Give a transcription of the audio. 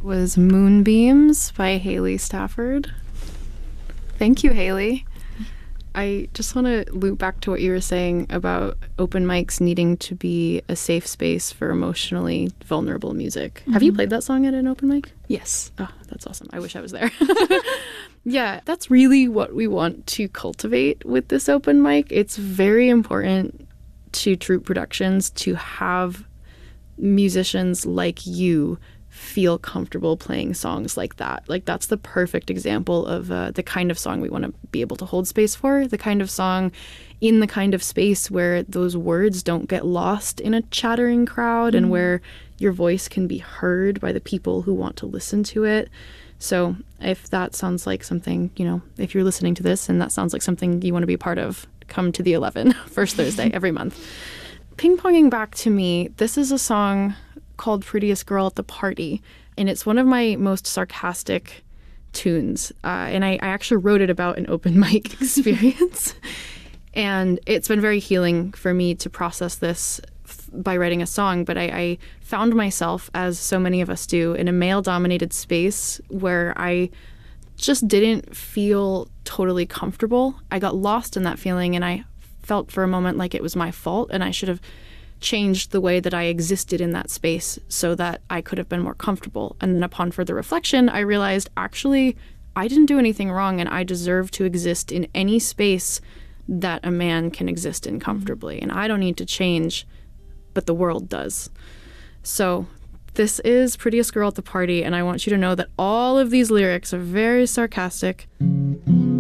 Was Moonbeams by Haley Stafford. Thank you, Haley. I just want to loop back to what you were saying about open mics needing to be a safe space for emotionally vulnerable music. Mm-hmm. Have you played that song at an open mic? Yes. Oh, that's awesome. I wish I was there. Yeah, that's really what we want to cultivate with this open mic. It's very important to Troop Productions to have musicians like you feel comfortable playing songs like that. Like, that's the perfect example of the kind of song we want to be able to hold space for, the kind of song in the kind of space where those words don't get lost in a chattering crowd and where your voice can be heard by the people who want to listen to it. So if that sounds like something, you know, if you're listening to this and that sounds like something you want to be a part of, come to the 11, first Thursday every month. Ping-ponging back to me, this is a song called Prettiest Girl at the Party, and it's one of my most sarcastic tunes. And I actually wrote it about an open mic experience. And it's been very healing for me to process this by writing a song, but I found myself, as so many of us do, in a male-dominated space where I just didn't feel totally comfortable. I got lost in that feeling, and I felt for a moment like it was my fault, and I should have changed the way that I existed in that space so that I could have been more comfortable. And then upon further reflection, I realized, actually, I didn't do anything wrong, and I deserve to exist in any space that a man can exist in comfortably. And I don't need to change, but the world does. So this is Prettiest Girl at the Party, and I want you to know that all of these lyrics are very sarcastic.